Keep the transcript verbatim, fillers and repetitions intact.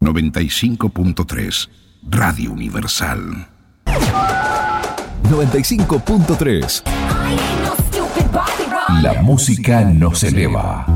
noventa y cinco punto tres, Radio Universal. noventa y cinco punto tres. La música nos eleva.